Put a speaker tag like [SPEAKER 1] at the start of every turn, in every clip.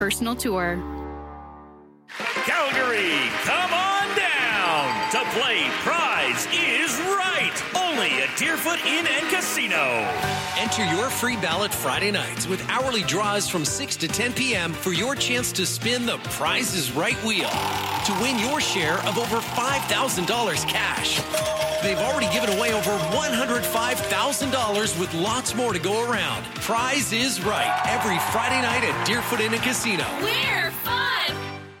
[SPEAKER 1] personal tour.
[SPEAKER 2] Calgary, come on down to play Prize is Right, only at Deerfoot Inn and Casino.
[SPEAKER 3] Enter your free ballot Friday nights with hourly draws from 6 to 10 p.m. for your chance to spin the Prize is Right wheel to win your share of over $5,000 cash. They've already given away over $105,000 with lots more to go around. Prize is Right every Friday night at Deerfoot Inn and Casino.
[SPEAKER 4] We're fun!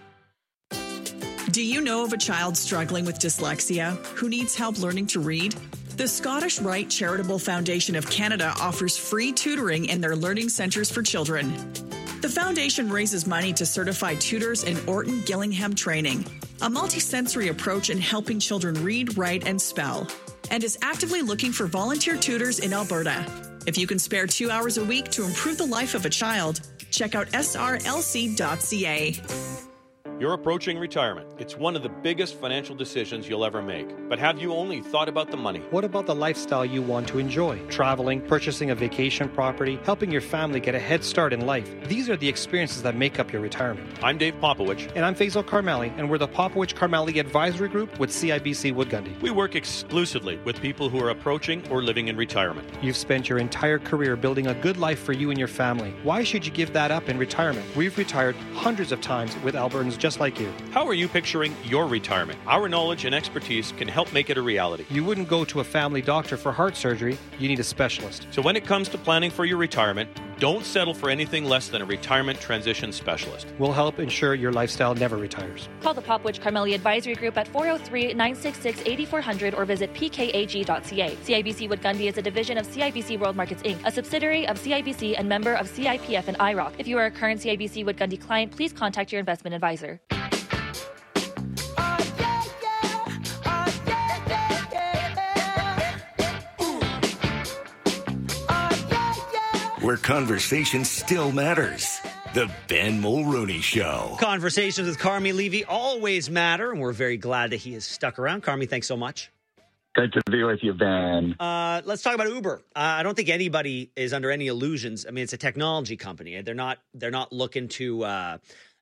[SPEAKER 5] Do you know of a child struggling with dyslexia who needs help learning to read? The Scottish Rite Charitable Foundation of Canada offers free tutoring in their learning centres for children. The foundation raises money to certify tutors in Orton Gillingham training, a multisensory approach in helping children read, write, and spell, and is actively looking for volunteer tutors in Alberta. If you can spare 2 hours a week to improve the life of a child, check out srlc.ca.
[SPEAKER 6] You're approaching retirement. It's one of the biggest financial decisions you'll ever make. But have you only thought about the money?
[SPEAKER 7] What about the lifestyle you want to enjoy? Traveling, purchasing a vacation property, helping your family get a head start in life. These are the experiences that make up your retirement.
[SPEAKER 6] I'm Dave Popowich.
[SPEAKER 7] And I'm Faisal Karmali, and we're the Popowich Karmali Advisory Group with CIBC Wood Gundy.
[SPEAKER 6] We work exclusively with people who are approaching or living in retirement.
[SPEAKER 7] You've spent your entire career building a good life for you and your family. Why should you give that up in retirement? We've retired hundreds of times with Albertans just like you.
[SPEAKER 6] How are you picturing your retirement? Our knowledge and expertise can help make it a reality.
[SPEAKER 7] You wouldn't go to a family doctor for heart surgery. You need a specialist.
[SPEAKER 6] So when it comes to planning for your retirement, don't settle for anything less than a retirement transition specialist.
[SPEAKER 7] We'll help ensure your lifestyle never retires.
[SPEAKER 8] Call the Popwich Karmali Advisory Group at 403-966-8400 or visit pkag.ca. CIBC Wood Gundy is a division of CIBC World Markets Inc., a subsidiary of CIBC and member of CIPF and IROC. If you are a current CIBC Wood Gundy client, please contact your investment advisor.
[SPEAKER 2] Where conversation still matters. The Ben Mulrooney Show.
[SPEAKER 9] Conversations with Carmi Levy always matter, and we're very glad that he has stuck around. Carmi, thanks so much.
[SPEAKER 10] Good to be with you, Ben.
[SPEAKER 9] Let's talk about Uber. I don't think anybody is under any illusions. I mean, it's a technology company. They're not looking to have.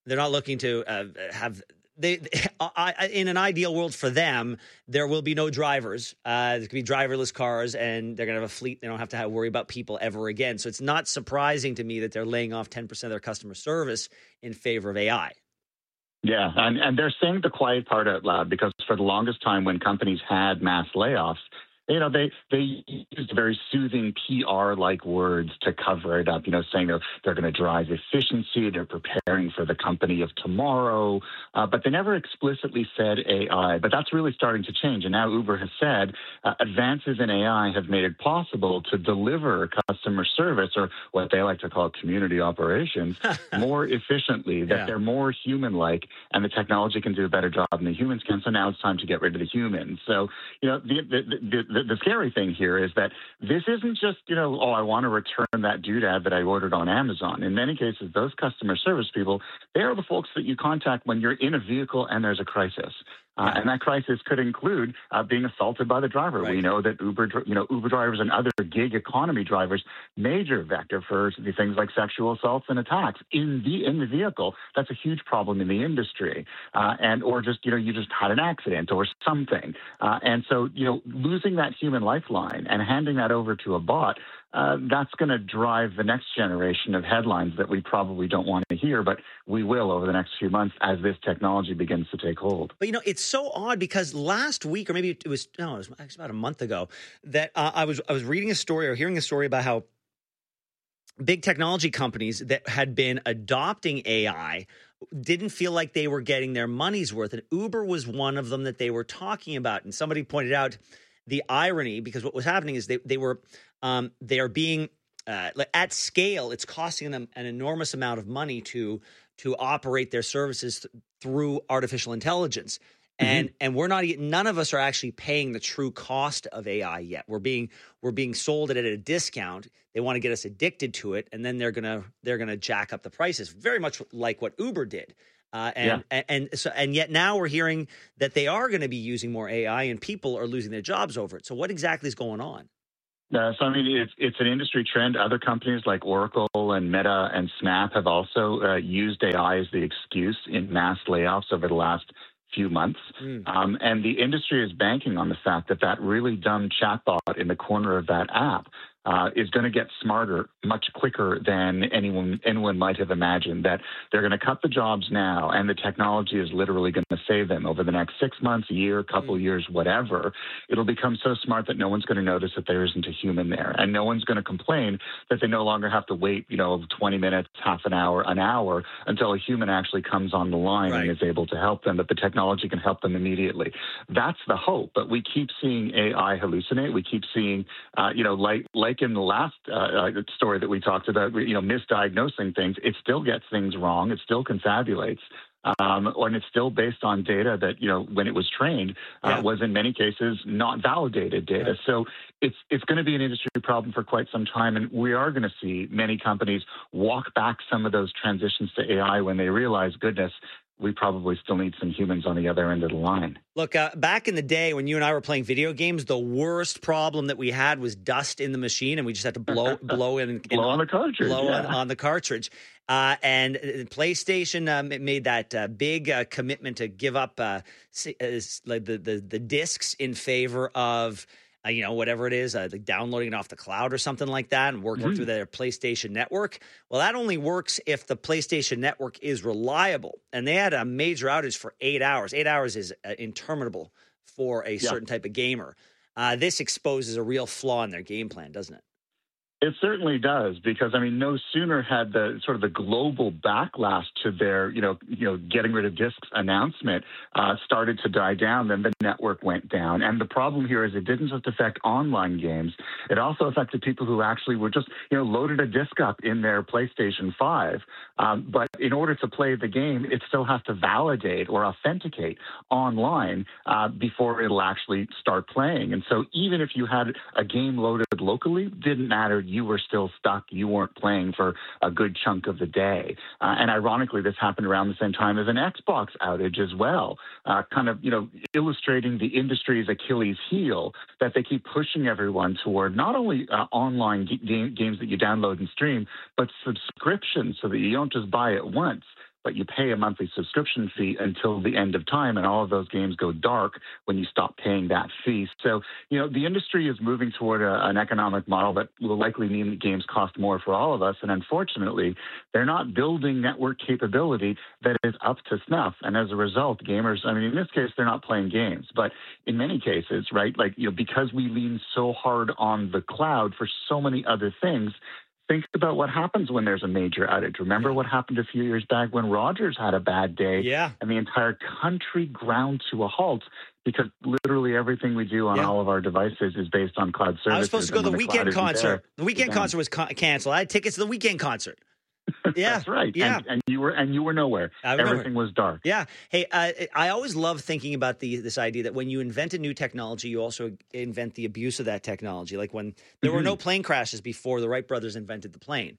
[SPEAKER 9] In an ideal world for them, there will be no drivers. There could be driverless cars, and they're going to have a fleet. They don't have to worry about people ever again. So it's not surprising to me that they're laying off 10% of their customer service in favor of AI.
[SPEAKER 10] Yeah, and they're saying the quiet part out loud because for the longest time when companies had mass layoffs, they used very soothing PR-like words to cover it up, saying they're going to drive efficiency, they're preparing for the company of tomorrow, but they never explicitly said AI. But that's really starting to change. And now Uber has said advances in AI have made it possible to deliver customer service, or what they like to call community operations, more efficiently, that they're more human-like, and the technology can do a better job than the humans can. So now it's time to get rid of the humans. So, the scary thing here is that this isn't just, I want to return that doodad that I ordered on Amazon. In many cases, those customer service people, they are the folks that you contact when you're in a vehicle and there's a crisis. And that crisis could include being assaulted by the driver. Right. We know that Uber drivers and other gig economy drivers, major vector for things like sexual assaults and attacks in the vehicle. That's a huge problem in the industry. Or just, you just had an accident or something. And so, losing that human lifeline and handing that over to a bot, that's going to drive the next generation of headlines that we probably don't want to hear, but we will over the next few months as this technology begins to take hold.
[SPEAKER 9] But, it's so odd because last week, or maybe it was actually about a month ago, that I was reading a story or hearing a story about how big technology companies that had been adopting AI didn't feel like they were getting their money's worth. And Uber was one of them that they were talking about. And somebody pointed out the irony, because what was happening is they are being at scale. It's costing them an enormous amount of money to operate their services through artificial intelligence. And none of us are actually paying the true cost of AI yet. We're being sold it at a discount. They want to get us addicted to it, and then they're gonna jack up the prices, very much like what Uber did. And yet now we're hearing that they are going to be using more AI, and people are losing their jobs over it. So what exactly is going on?
[SPEAKER 10] So, I mean, it's an industry trend. Other companies like Oracle and Meta and Snap have also used AI as the excuse in mass layoffs over the last few months. And the industry is banking on the fact that that really dumb chatbot in the corner of that app is going to get smarter much quicker than anyone might have imagined, that they're going to cut the jobs now, and the technology is literally going to save them over the next 6 months, a year, couple years, whatever. It'll become so smart that no one's going to notice that there isn't a human there, and no one's going to complain that they no longer have to wait, 20 minutes, half an hour until a human actually comes on the line and is able to help them, that the technology can help them immediately. That's the hope, but we keep seeing AI hallucinate. We keep seeing, like in the last story that we talked about, misdiagnosing things. It still gets things wrong. It still confabulates. And it's still based on data that, when it was trained, was in many cases not validated data. Right. So it's going to be an industry problem for quite some time. And we are going to see many companies walk back some of those transitions to AI when they realize, goodness, we probably still need some humans on the other end of the line.
[SPEAKER 9] Look, back in the day when you and I were playing video games, the worst problem that we had was dust in the machine, and we just had to blow on the cartridge. On the cartridge. And PlayStation made that big commitment to give up the discs in favor of whatever it is, like downloading it off the cloud or something like that and working through their PlayStation Network. Well, that only works if the PlayStation Network is reliable. And they had a major outage for 8 hours. 8 hours is interminable for a certain type of gamer. This exposes a real flaw in their game plan, doesn't it?
[SPEAKER 10] It certainly does, because no sooner had the sort of the global backlash to their, getting rid of discs announcement started to die down, then the network went down. And the problem here is it didn't just affect online games; it also affected people who actually were just, loaded a disc up in their PlayStation 5. But in order to play the game, it still has to validate or authenticate online before it'll actually start playing. And so even if you had a game loaded locally, didn't matter. You were still stuck. You weren't playing for a good chunk of the day. And ironically, this happened around the same time as an Xbox outage as well, illustrating the industry's Achilles heel, that they keep pushing everyone toward not only online games that you download and stream, but subscriptions, so that you don't just buy it once, but you pay a monthly subscription fee until the end of time, and all of those games go dark when you stop paying that fee. So, the industry is moving toward an economic model that will likely mean that games cost more for all of us, and unfortunately, they're not building network capability that is up to snuff. And as a result, gamers, in this case, they're not playing games, but in many cases, right, because we lean so hard on the cloud for so many other things, think about what happens when there's a major outage. Remember what happened a few years back when Rogers had a bad day and the entire country ground to a halt, because literally everything we do on all of our devices is based on cloud services.
[SPEAKER 9] I was supposed to go to the weekend concert. The weekend concert was canceled. I had tickets to the weekend concert. Yeah,
[SPEAKER 10] that's right. Yeah, and you were nowhere. Everything was dark.
[SPEAKER 9] Yeah. Hey, I always love thinking about this idea that when you invent a new technology, you also invent the abuse of that technology. Like when there were no plane crashes before the Wright brothers invented the plane.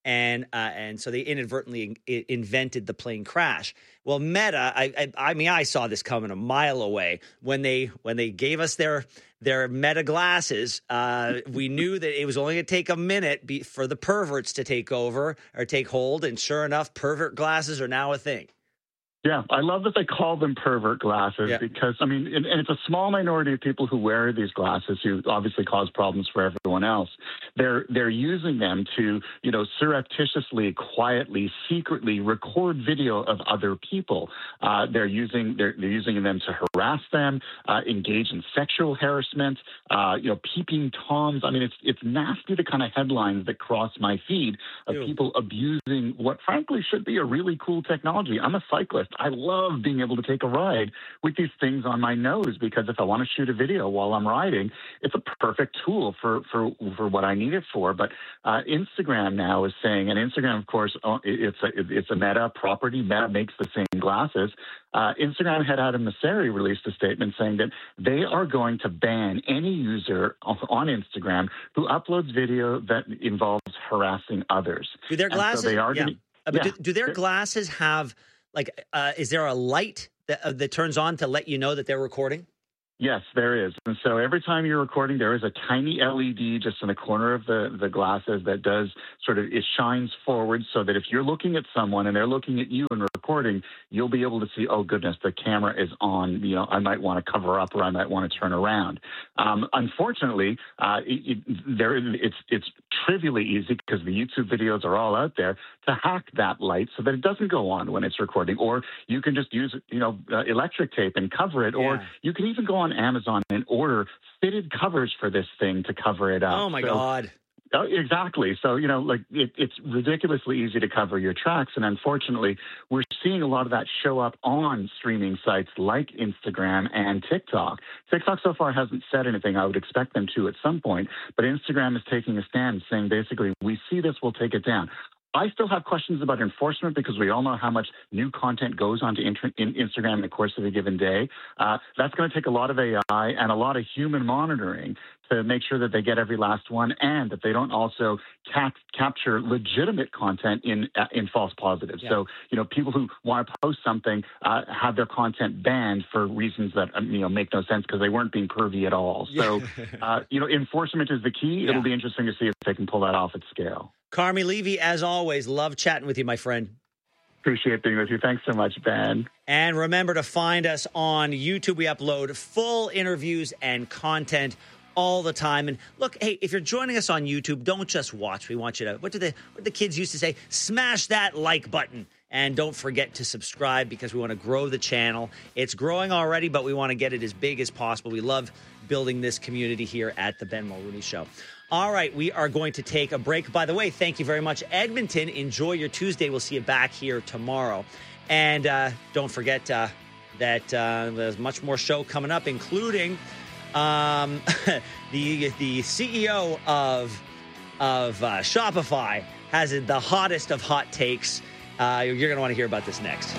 [SPEAKER 9] And so they inadvertently invented the plane crash. Well, Meta, I saw this coming a mile away when they gave us their Meta glasses. We knew that it was only going to take a minute for the perverts to take over or take hold, and sure enough, pervert glasses are now a thing.
[SPEAKER 10] Yeah, I love that they call them pervert glasses because, and it's a small minority of people who wear these glasses who obviously cause problems for everyone else. They're using them to, surreptitiously, quietly, secretly record video of other people. They're using them to harass them, engage in sexual harassment, peeping toms. It's nasty, the kind of headlines that cross my feed of people abusing what frankly should be a really cool technology. I'm a cyclist. I love being able to take a ride with these things on my nose, because if I want to shoot a video while I'm riding, it's a perfect tool for what I need it for. But Instagram now is saying, and Instagram, of course, it's a Meta property. Meta makes the same glasses. Instagram head Adam Mosseri released a statement saying that they are going to ban any user on Instagram who uploads video that involves harassing others.
[SPEAKER 9] Do their glasses? So do their glasses have? Is there a light that turns on to let you know that they're recording?
[SPEAKER 10] Yes, there is. And so every time you're recording, there is a tiny LED just in the corner of the glasses that does it shines forward so that if you're looking at someone and they're looking at you and recording, you'll be able to see, oh, goodness, the camera is on. I might want to cover up or I might want to turn around. Unfortunately, it's trivially easy because the YouTube videos are all out there to hack that light so that it doesn't go on when it's recording. Or you can just use, electric tape and cover it. Yeah. Or you can even go on Amazon and order fitted covers for this thing to cover it up.
[SPEAKER 9] Oh, my God.
[SPEAKER 10] Oh, exactly. So, it's ridiculously easy to cover your tracks. And unfortunately, we're seeing a lot of that show up on streaming sites like Instagram and TikTok. TikTok so far hasn't said anything. I would expect them to at some point. But Instagram is taking a stand saying basically, we see this, we'll take it down. I still have questions about enforcement because we all know how much new content goes onto Instagram in the course of a given day. That's going to take a lot of AI and a lot of human monitoring to make sure that they get every last one and that they don't also capture legitimate content in false positives. Yeah. So, people who want to post something have their content banned for reasons that, make no sense because they weren't being pervy at all. So, enforcement is the key. Yeah. It'll be interesting to see if they can pull that off at scale.
[SPEAKER 9] Carmi Levy, as always, love chatting with you, my friend.
[SPEAKER 10] Appreciate being with you. Thanks so much, Ben.
[SPEAKER 9] And remember to find us on YouTube. We upload full interviews and content all the time. And look, hey, if you're joining us on YouTube, don't just watch. We want you to, what the kids used to say? Smash that like button. And don't forget to subscribe because we want to grow the channel. It's growing already, but we want to get it as big as possible. We love building this community here at the Ben Mulrooney Show. All right, we are going to take a break. By the way, thank you very much, Edmonton. Enjoy your Tuesday. We'll see you back here tomorrow. And don't forget that there's much more show coming up, including the CEO of Shopify has the hottest of hot takes. You're going to want to hear about this next.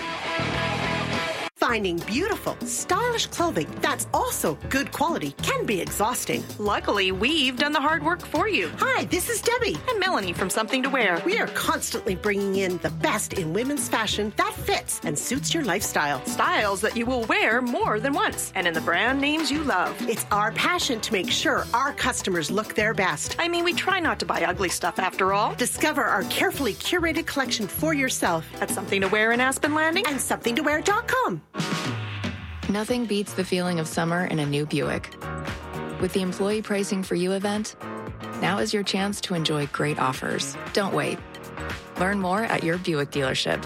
[SPEAKER 1] Finding beautiful, stylish clothing that's also good quality can be exhausting.
[SPEAKER 4] Luckily, we've done the hard work for you.
[SPEAKER 1] Hi, this is Debbie.
[SPEAKER 4] And Melanie from Something to Wear.
[SPEAKER 1] We are constantly bringing in the best in women's fashion that fits and suits your lifestyle.
[SPEAKER 4] Styles that you will wear more than once. And in the brand names you love.
[SPEAKER 1] It's our passion to make sure our customers look their best.
[SPEAKER 4] I mean, we try not to buy ugly stuff after all.
[SPEAKER 1] Discover our carefully curated collection for yourself
[SPEAKER 4] at Something to Wear in Aspen Landing
[SPEAKER 1] and somethingtowear.com.
[SPEAKER 11] Nothing beats the feeling of summer in a new Buick. With the Employee Pricing for You event, now is your chance to enjoy great offers. Don't wait. Learn more at your Buick dealership.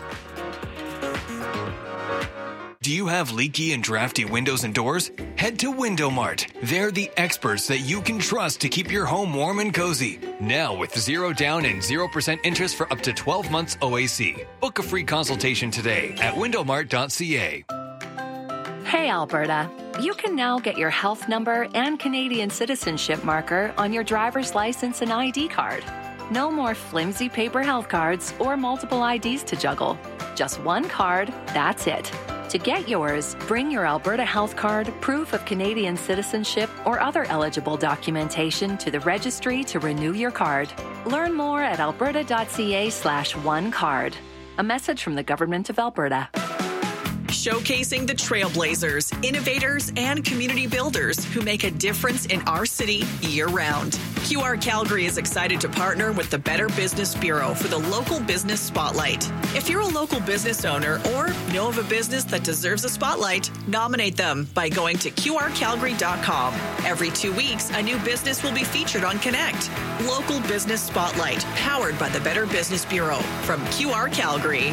[SPEAKER 12] Do you have leaky and drafty windows and doors? Head to Window Mart. They're the experts that you can trust to keep your home warm and cozy. Now with 0 down and 0% interest for up to 12 months OAC. Book a free consultation today at windowmart.ca.
[SPEAKER 13] Hey, Alberta. You can now get your health number and Canadian citizenship marker on your driver's license and ID card. No more flimsy paper health cards or multiple IDs to juggle. Just one card, that's it. To get yours, bring your Alberta Health Card, proof of Canadian citizenship, or other eligible documentation to the registry to renew your card. Learn more at alberta.ca/onecard. A message from the Government of Alberta.
[SPEAKER 5] Showcasing the trailblazers, innovators, and community builders who make a difference in our city year-round. QR Calgary is excited to partner with the Better Business Bureau for the Local Business Spotlight. If you're a local business owner or know of a business that deserves a spotlight, nominate them by going to qrcalgary.com. Every 2 weeks, a new business will be featured on Connect. Local Business Spotlight, powered by the Better Business Bureau from QR Calgary.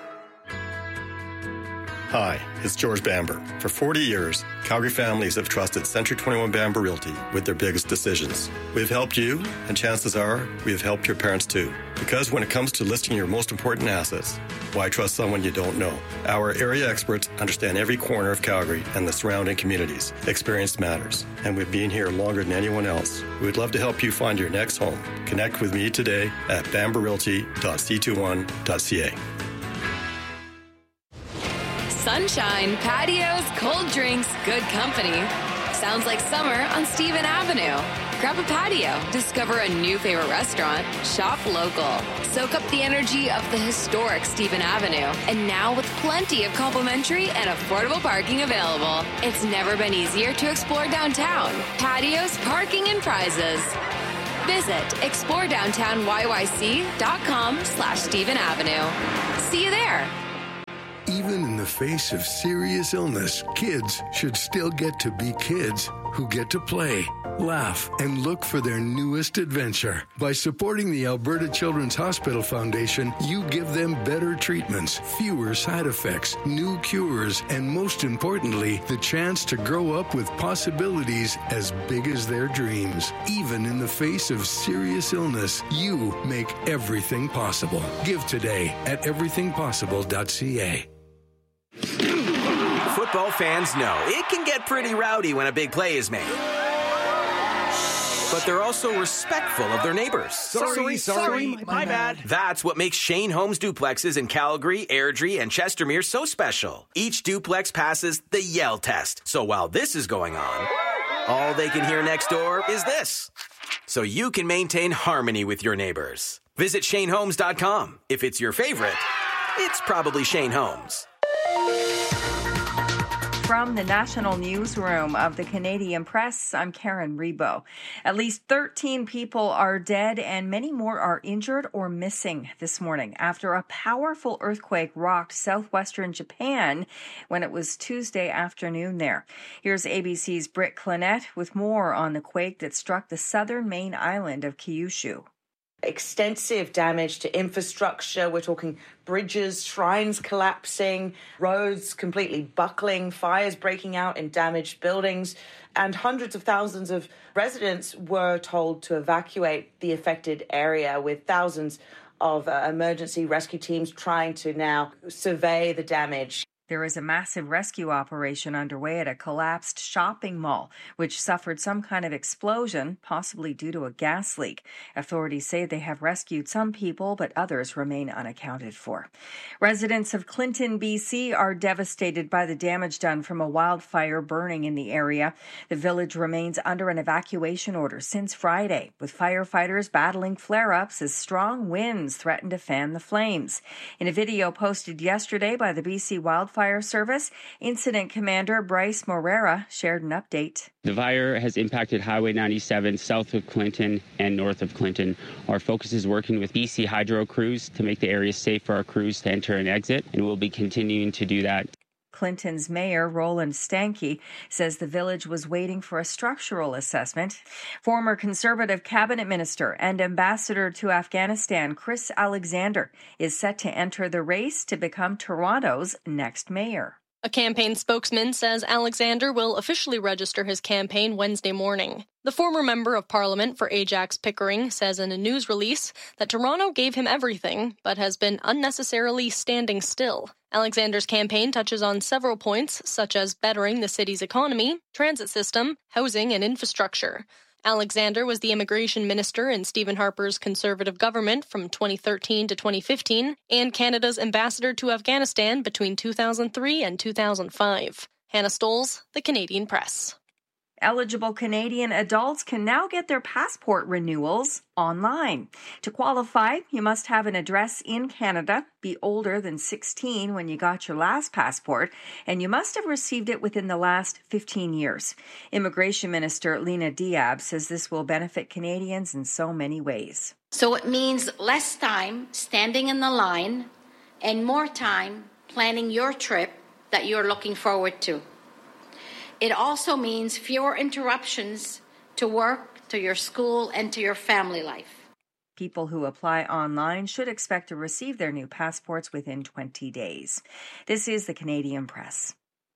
[SPEAKER 14] Hi, it's George Bamber. For 40 years, Calgary families have trusted Century 21 Bamber Realty with their biggest decisions. We've helped you, and chances are we have helped your parents too. Because when it comes to listing your most important assets, why trust someone you don't know? Our area experts understand every corner of Calgary and the surrounding communities. Experience matters, and we've been here longer than anyone else. We would love to help you find your next home. Connect with me today at bamberrealty.c21.ca.
[SPEAKER 15] Sunshine, patios, cold drinks, good company. Sounds like summer on Stephen Avenue. Grab a patio, discover a new favorite restaurant, shop local. Soak up the energy of the historic Stephen Avenue. And now with plenty of complimentary and affordable parking available. It's never been easier to explore downtown. Patios, parking, and prizes. Visit exploredowntownyyc.com/Stephen Avenue. See you there.
[SPEAKER 16] Even in the face of serious illness, kids should still get to be kids who get to play, laugh, and look for their newest adventure. By supporting the Alberta Children's Hospital Foundation, you give them better treatments, fewer side effects, new cures, and most importantly, the chance to grow up with possibilities as big as their dreams. Even in the face of serious illness, you make everything possible. Give today at everythingpossible.ca.
[SPEAKER 17] Football fans know it can get pretty rowdy when a big play is made. But they're also respectful of their neighbors.
[SPEAKER 2] Sorry, my bad.
[SPEAKER 17] That's what makes Shane Homes duplexes in Calgary, Airdrie, and Chestermere so special. Each duplex passes the yell test. So while this is going on, all they can hear next door is this. So you can maintain harmony with your neighbors. Visit ShaneHomes.com. If it's your favorite, it's probably Shane Homes.
[SPEAKER 18] From the National Newsroom of the Canadian Press, I'm Karen Rebo. At least 13 people are dead and many more are injured or missing this morning after a powerful earthquake rocked southwestern Japan when it was Tuesday afternoon there. Here's ABC's Britt Clinette with more on the quake that struck the southern main island of Kyushu.
[SPEAKER 19] Extensive damage to infrastructure. We're talking bridges, shrines collapsing, roads completely buckling, fires breaking out in damaged buildings, and hundreds of thousands of residents were told to evacuate the affected area, with thousands of emergency rescue teams trying to now survey the damage.
[SPEAKER 18] There is a massive rescue operation underway at a collapsed shopping mall, which suffered some kind of explosion, possibly due to a gas leak. Authorities say they have rescued some people, but others remain unaccounted for. Residents of Clinton, BC are devastated by the damage done from a wildfire burning in the area. The village remains under an evacuation order since Friday, with firefighters battling flare-ups as strong winds threaten to fan the flames. In a video posted yesterday by the BC Wildfire Service, Incident Commander Bryce Morera shared an update.
[SPEAKER 20] The fire has impacted Highway 97 south of Clinton and north of Clinton. Our focus is working with BC Hydro crews to make the area safe for our crews to enter and exit, and we'll be continuing to do that.
[SPEAKER 18] Clinton's mayor, Roland Stanke, says the village was waiting for a structural assessment. Former Conservative cabinet minister and ambassador to Afghanistan, Chris Alexander, is set to enter the race to become Toronto's next mayor.
[SPEAKER 21] A campaign spokesman says Alexander will officially register his campaign Wednesday morning. The former member of Parliament for Ajax Pickering says in a news release that Toronto gave him everything, but has been unnecessarily standing still. Alexander's campaign touches on several points, such as bettering the city's economy, transit system, housing, and infrastructure. Alexander was the immigration minister in Stephen Harper's Conservative government from 2013 to 2015 and Canada's ambassador to Afghanistan between 2003 and 2005. Hannah Stolz, The Canadian Press.
[SPEAKER 18] Eligible Canadian adults can now get their passport renewals online. To qualify, you must have an address in Canada, be older than 16 when you got your last passport, and you must have received it within the last 15 years. Immigration Minister Lena Diab says this will benefit Canadians in so many ways.
[SPEAKER 22] So it means less time standing in the line and more time planning your trip that you're looking forward to. It also means fewer interruptions to work, to your school, and to your family life.
[SPEAKER 18] People who apply online should expect to receive their new passports within 20 days. This is the Canadian Press.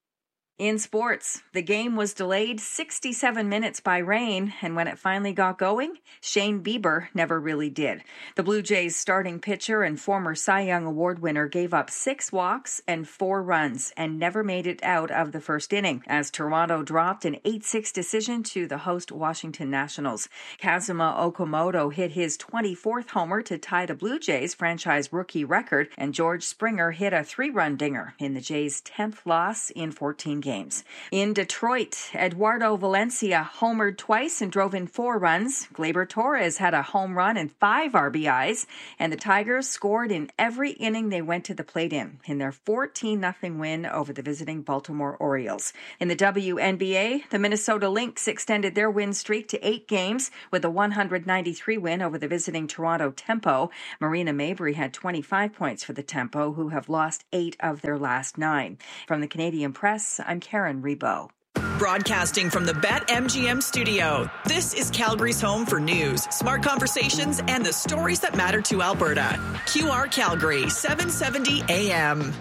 [SPEAKER 18] In sports, the game was delayed 67 minutes by rain, and when it finally got going, Shane Bieber never really did. The Blue Jays' starting pitcher and former Cy Young Award winner gave up 6 walks and 4 runs and never made it out of the first inning as Toronto dropped an 8-6 decision to the host Washington Nationals. Kazuma Okamoto hit his 24th homer to tie the Blue Jays' franchise rookie record, and George Springer hit a 3-run dinger in the Jays' 10th loss in 14 games. In Detroit, Eduardo Valencia homered twice and drove in 4 runs. Gleyber Torres had a home run and 5 RBIs, and the Tigers scored in every inning they went to the plate in their 14-0 win over the visiting Baltimore Orioles. In the WNBA, the Minnesota Lynx extended their win streak to 8 games with a 193 win over the visiting Toronto Tempo. Marina Mabry had 25 points for the Tempo, who have lost 8 of their last 9. From the Canadian Press, I'm Karen Rebo.
[SPEAKER 5] Broadcasting from the BetMGM studio, this is Calgary's home for news, smart conversations, and the stories that matter to Alberta. QR Calgary, 770 AM.